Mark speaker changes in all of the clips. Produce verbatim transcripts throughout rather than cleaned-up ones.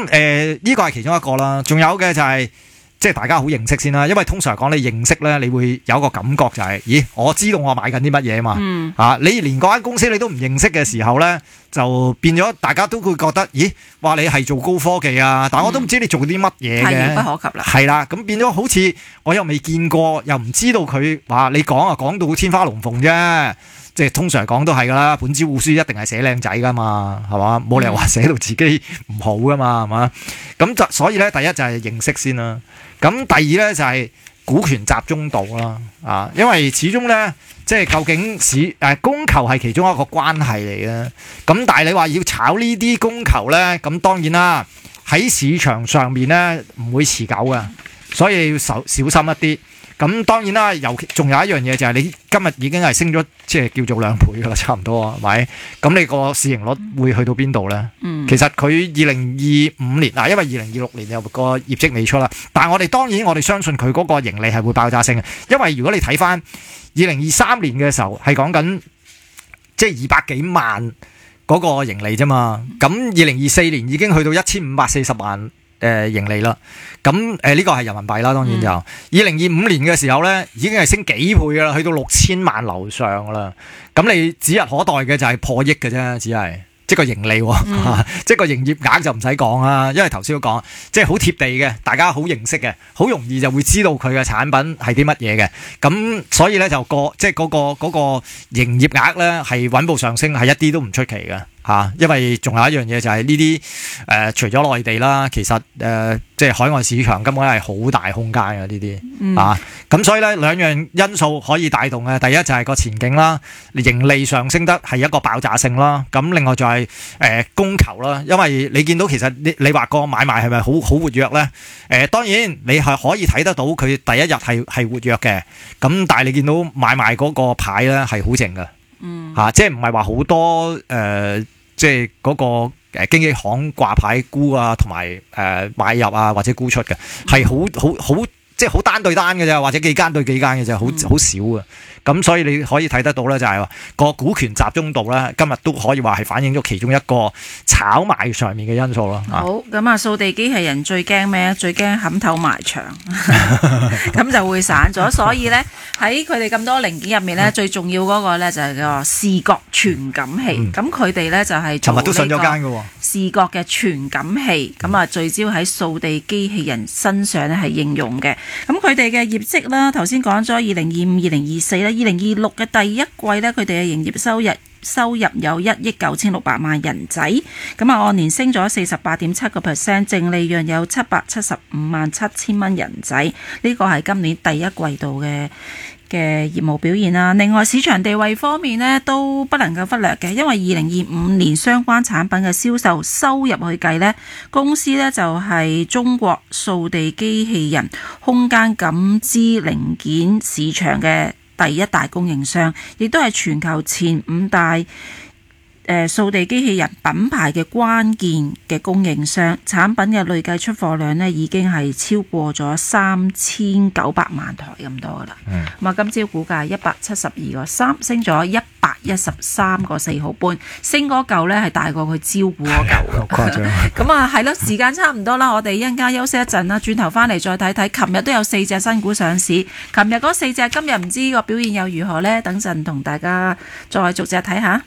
Speaker 1: 誒呢個係其中一個啦，仲有嘅就係、是。即係大家好認識先啦，因為通常講你認識咧，你會有一個感覺就係、是，咦，我知道我買緊啲乜嘢嘛，
Speaker 2: 嗯、
Speaker 1: 啊，你連嗰間公司你都唔認識嘅時候咧，就變咗大家都會覺得，咦，話你係做高科技啊，但我都唔知你做啲乜嘢嘅，
Speaker 2: 係遙不可及啦，
Speaker 1: 係啦，咁變咗好似我又未見過，又唔知道佢話你講啊講到天花龍鳳啫。即係通常講都係噶啦，本招股書一定係寫靚仔噶嘛，係嘛？冇理由話寫到自己唔好噶嘛，係嘛？咁就所以咧，第一就係認識先啦。咁第二咧就係股權集中度啦，啊，因為始終咧，即係究竟市誒供求係其中一個關係嚟嘅。咁但係你話要炒呢啲供求咧，咁當然啦，喺市場上面咧唔會持久嘅，所以要小小心一啲。咁當然啦，尤其仲有一樣嘢就係你今日已經係升咗，即係叫做兩倍噶啦，差唔多係咪？咁你個市盈率會去到邊度咧？嗯、其實佢二零二五年嗱，因為二零二六年有個業績未出啦，但係我哋當然我哋相信佢嗰個盈利係會爆炸性嘅，因為如果你睇翻二零二三年嘅時候係講緊即係二百幾萬嗰個盈利啫嘛，咁二零二四年已經去到一千五百四十萬。誒盈利啦，咁誒呢個係人民幣啦，當然就二零二五年嘅時候咧，已經係升幾倍噶啦，去到六千萬樓上噶啦。咁你指日可待嘅就係破億嘅啫，只係即係個盈利，嗯、即係個營業額就唔使講啦，因為頭先都講，即係好貼地嘅，大家好認識嘅，好容易就會知道佢嘅產品係啲乜嘢嘅。咁所以咧就個即係嗰個嗰個營業額咧係穩步上升，係一啲都唔出奇嘅。嚇，因為仲有一樣嘢就係呢啲誒，除咗內地啦，其實誒、呃、即係海外市場根本係好大空間嘅呢啲，嗯、啊，咁所以咧兩樣因素可以帶動嘅，第一就係個前景啦，盈利上升得係一個爆炸性啦，咁另外就係、是、誒、呃、供求啦，因為你見到其實你你話個買賣係咪好好活躍咧？誒、呃、當然你係可以睇得到佢第一日係係活躍嘅，咁但係你見到買賣嗰個牌咧係好靜嘅，嗯嚇、啊，即係唔係話好多誒。呃即係嗰個誒經紀行掛牌沽啊，同埋誒買入啊，或者沽出嘅，係好好好，即係好單對單嘅啫，或者幾間對幾間嘅啫，好好少啊。咁所以你可以睇得到咧，就係話個股權集中度咧，今日都可以話係反映咗其中一個炒賣上面嘅因素咯。
Speaker 2: 好，咁啊，掃地機器人最驚咩？最驚冚頭埋牆，咁就會散咗。所以咧喺佢哋咁多零件入面咧，最重要嗰個咧就係個視覺傳感器。咁佢哋咧就係
Speaker 1: 尋日都上咗間嘅
Speaker 2: 視覺嘅傳感器。咁啊，聚焦喺掃地機器人身上咧係應用嘅。咁佢哋嘅業績啦，頭先講咗二零二五、二零二四咧。二零二六嘅第一季呢，佢哋嘅營業收入收入有一億九千六百萬人仔，咁啊按年升咗四十八點七個 percent， 淨利潤有七百七十五萬七千蚊人仔，呢個係今年第一季度嘅嘅業務表現啦。另外市場地位方面呢，都不能夠忽略嘅，因為二零二五年相關產品嘅銷售收入去計呢，公司呢就係中國掃地機器人空間感知零件市場嘅第一大供應商，亦都係全球前五大誒掃地機器人品牌嘅關鍵嘅供應商，產品嘅累計出貨量呢已經係超過咗三千九百萬台咁多噶啦。咁啊、嗯，今朝股價一百七十二個三，升咗一百一十三個四毫半，升嗰嚿呢係大過佢招股嗰嚿。好誇張。咁啊，係咯，時間差唔多啦，我哋一陣間休息一陣啦，轉頭翻嚟再睇睇。琴日都有四隻新股上市，琴日嗰四隻今日唔知個表現又如何呢？等陣同大家再逐隻睇下。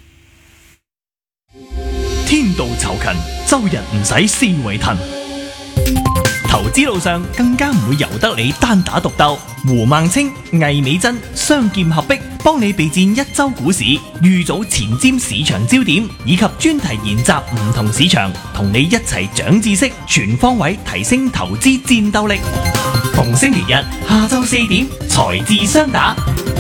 Speaker 3: 天道酬勤，周日唔使思維騰。投資路上更加唔會由得你單打獨鬥。胡孟青、魏美珍雙劍合璧，幫你備戰一周股市，預早前瞻市場焦點，以及專題研習唔同市場，同你一齊長知識，全方位提升投資戰鬥力。逢星期日下晝四點，財智雙打。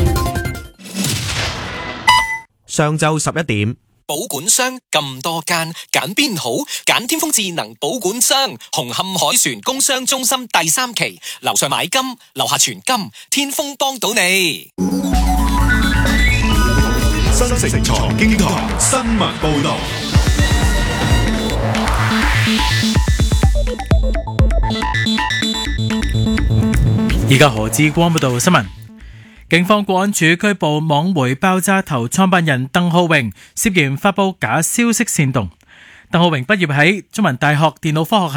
Speaker 4: 上晝十一點。
Speaker 5: 保管商咁多間，揀邊好？揀天風智能保管商，紅磡海船工商中心第三期，樓上買金，樓下存金，天風幫到你。
Speaker 6: 新城財經台新聞報道。
Speaker 7: 而家何志光報道新聞。警方國安處拘捕網媒爆炸頭創辦人鄧浩榮，涉嫌發佈假消息煽動。鄧浩榮畢業喺中文大學電腦科學系。